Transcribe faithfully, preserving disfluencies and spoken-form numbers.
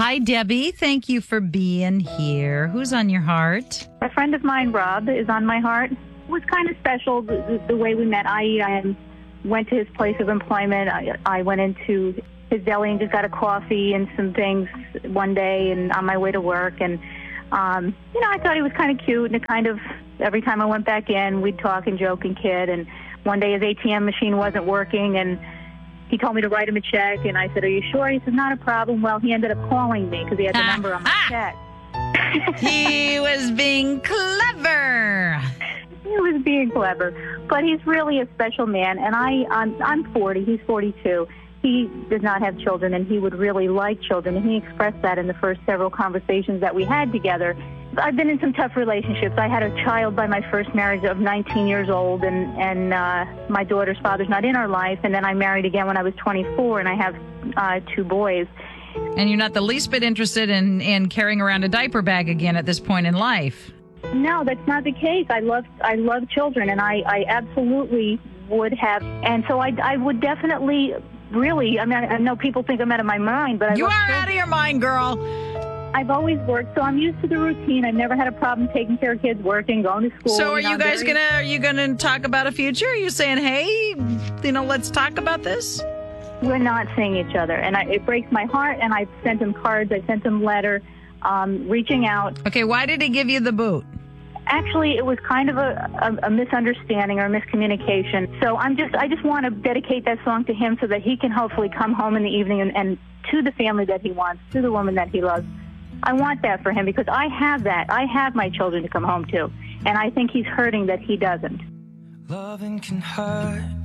Hi, Debbie. Thank you for being here. Who's on your heart? A friend of mine, Rob, is on my heart. It was kind of special the, the, the way we met. I um, went to his place of employment. I, I went into his deli and just got a coffee and some things one day and on my way to work. And, um, you know, I thought he was kind of cute. And it kind of, every time I went back in, we'd talk and joke and kid. And one day his A T M machine wasn't working, and he told me to write him a check, and I said, "Are you sure?" He said, "Not a problem." Well, he ended up calling me because he had the number on my check. He was being clever. He was being clever. But he's really a special man, and I, I'm, I'm forty. He's forty-two. He does not have children, and he would really like children, and he expressed that in the first several conversations that we had together. I've been in some tough relationships. I had a child by my first marriage of nineteen years old, and, and uh, my daughter's father's not in our life. And then I married again when I was twenty-four, and I have uh, two boys. And you're not the least bit interested in, in carrying around a diaper bag again at this point in life. No, that's not the case. I love I love children, and I, I absolutely would have. And so I, I would definitely, really, I mean, I know people think I'm out of my mind, but I You love are children. out of your mind, girl. I've always worked, so I'm used to the routine. I've never had a problem taking care of kids, working, going to school. So are you, know, you guys very... gonna are you gonna talk about a future? Are you saying, hey, you know, let's talk about this? We're not seeing each other, and I, it breaks my heart. And I've sent him cards. I sent him letter, um, reaching out. Okay, why did he give you the boot? Actually, it was kind of a, a, a misunderstanding or a miscommunication. So I'm just I just want to dedicate that song to him so that he can hopefully come home in the evening and, and to the family that he wants, to the woman that he loves. I want that for him because I have that. I have my children to come home to, and I think he's hurting that he doesn't. Loving can hurt.